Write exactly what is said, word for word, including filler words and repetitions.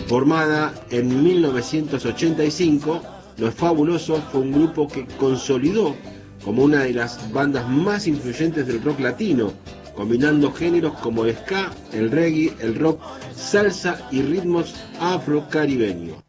Formada en mil novecientos ochenta y cinco, Los Fabulosos fue un grupo que consolidó como una de las bandas más influyentes del rock latino, combinando géneros como el ska, el reggae, el rock, salsa y ritmos afrocaribeños.